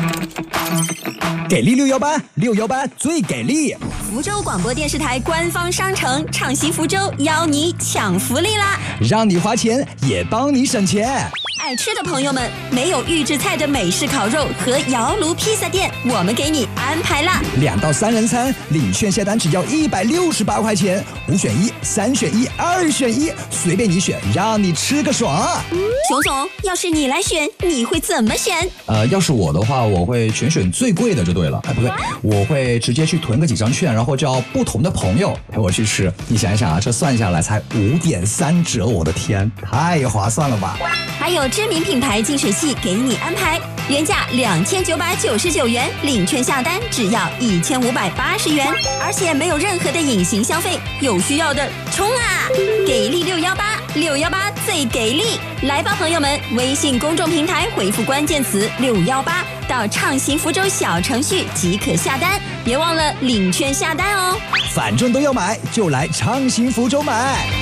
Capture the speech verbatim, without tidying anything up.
给力六幺八，六幺八最给力！ 福州广播电视台官方商城畅行福州邀你抢福利啦！ 让你花钱也帮你省钱。 爱吃的朋友们，没有预制菜的美式烤肉和窑炉披萨店，我们给你安排啦！ 两到三人餐，领券下单只要一百六十八块钱，五选一，三选一，二选一，随便你选，让你吃个爽。 熊总，要是你来选，你会怎么选？ 呃，要是我的话，我会全选最贵的就对了。哎，不对，我会直接去囤个几张券，然后叫不同的朋友陪我去吃。你想一想啊，这算下来才五点三折，我的天，太划算了吧！ 还有知名品牌净水器给你安排，原价两千九百九十九元，领券下单只要一千五百八十元，而且没有任何的隐形消费，有需要的冲啊！给力六幺八，六幺八最给力！来吧，朋友们，微信公众平台回复关键词六幺八到畅行福州小程序即可下单，别忘了领券下单哦。 反正都要买，就来畅行福州买。